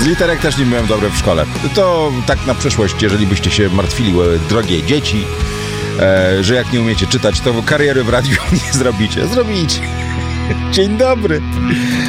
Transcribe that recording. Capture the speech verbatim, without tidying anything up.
Z literek też nie byłem dobry w szkole. To tak na przyszłość, jeżeli byście się martwili, drogie dzieci, e, że jak nie umiecie czytać, to kariery w radiu nie zrobicie. Zrobicie. Dzień dobry.